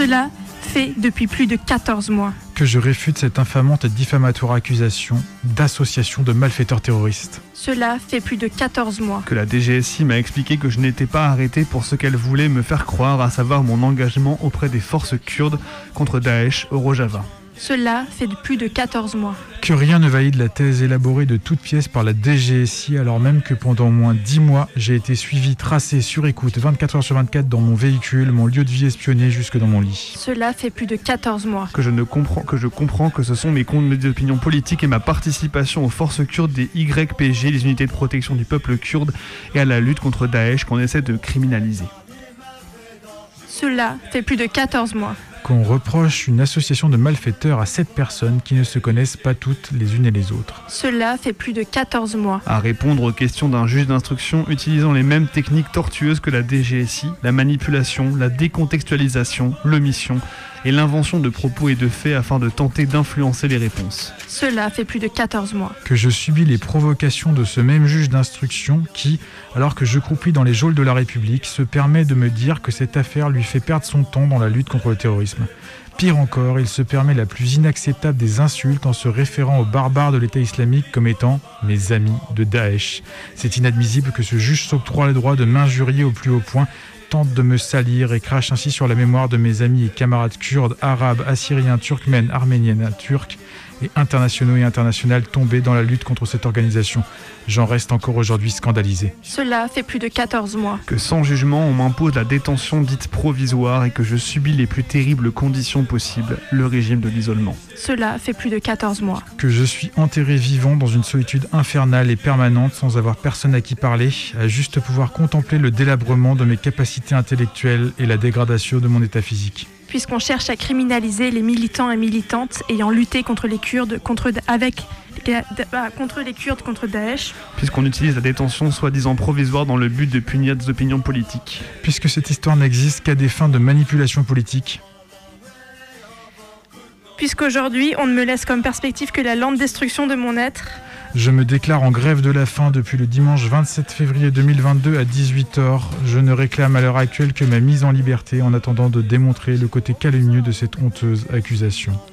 Cela fait depuis plus de 14 mois. Que je réfute cette infamante et diffamatoire accusation d'association de malfaiteurs terroristes. Cela fait plus de 14 mois. Que la DGSI m'a expliqué que je n'étais pas arrêté pour ce qu'elle voulait me faire croire, à savoir mon engagement auprès des forces kurdes contre Daesh au Rojava. Cela fait plus de 14 mois. Que rien ne valide la thèse élaborée de toutes pièces par la DGSI, alors même que pendant au moins 10 mois, j'ai été suivi, tracé, sur écoute, 24 heures sur 24 dans mon véhicule, mon lieu de vie espionné jusque dans mon lit. Cela fait plus de 14 mois. Que je comprends que ce sont mes opinions politiques et ma participation aux forces kurdes des YPG, les unités de protection du peuple kurde, et à la lutte contre Daesh qu'on essaie de criminaliser. Cela fait plus de 14 mois. Qu'on reproche une association de malfaiteurs à 7 personnes qui ne se connaissent pas toutes les unes et les autres. Cela fait plus de 14 mois. À répondre aux questions d'un juge d'instruction utilisant les mêmes techniques tortueuses que la DGSI, la manipulation, la décontextualisation, l'omission et l'invention de propos et de faits afin de tenter d'influencer les réponses. Cela fait plus de 14 mois. Que je subis les provocations de ce même juge d'instruction qui, alors que je croupis dans les geôles de la République, se permet de me dire que cette affaire lui fait perdre son temps dans la lutte contre le terrorisme. Pire encore, il se permet la plus inacceptable des insultes en se référant aux barbares de l'État islamique comme étant « mes amis de Daesh ». C'est inadmissible que ce juge s'octroie le droit de m'injurier au plus haut point, tente de me salir et crache ainsi sur la mémoire de mes amis et camarades kurdes, arabes, assyriens, turkmènes, arméniennes, turcs et internationaux et internationales tombés dans la lutte contre cette organisation. J'en reste encore aujourd'hui scandalisé. Cela fait plus de 14 mois. Que sans jugement, on m'impose la détention dite provisoire et que je subis les plus terribles conditions possibles, le régime de l'isolement. Cela fait plus de 14 mois. Que je suis enterré vivant dans une solitude infernale et permanente sans avoir personne à qui parler, à juste pouvoir contempler le délabrement de mes capacités intellectuelles et la dégradation de mon état physique. Puisqu'on cherche à criminaliser les militants et militantes ayant lutté contre les Kurdes, contre Daesh. Puisqu'on utilise la détention soi-disant provisoire dans le but de punir des opinions politiques. Puisque cette histoire n'existe qu'à des fins de manipulation politique. Puisqu'aujourd'hui, on ne me laisse comme perspective que la lente destruction de mon être. Je me déclare en grève de la faim depuis le dimanche 27 février 2022 à 18h. Je ne réclame à l'heure actuelle que ma mise en liberté en attendant de démontrer le côté calomnieux de cette honteuse accusation.